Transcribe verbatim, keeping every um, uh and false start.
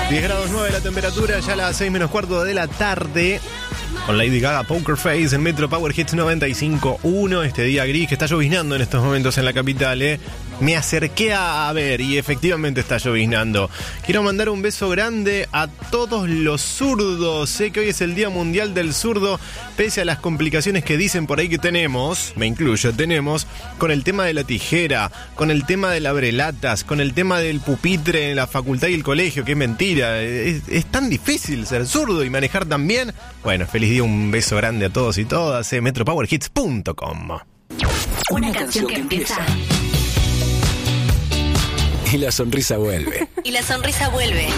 diez grados nueve la temperatura, ya a las seis menos cuarto de la tarde. Con Lady Gaga, Poker Face en Metro Power Hits noventa y cinco punto uno. Este día gris que está lloviznando en estos momentos en la capital, ¿eh? Me acerqué a ver y efectivamente está lloviznando. Quiero mandar un beso grande a todos los zurdos. Sé que hoy es el Día Mundial del Zurdo, pese a las complicaciones que dicen por ahí que tenemos, me incluyo, tenemos, con el tema de la tijera, con el tema del abrelatas, con el tema del pupitre en la facultad y el colegio, que es mentira. Es, es tan difícil ser zurdo y manejar tan bien. Bueno, feliz día, un beso grande a todos y todas. Eh, metro power hits punto com. Una canción que empieza y la sonrisa vuelve. y la sonrisa vuelve.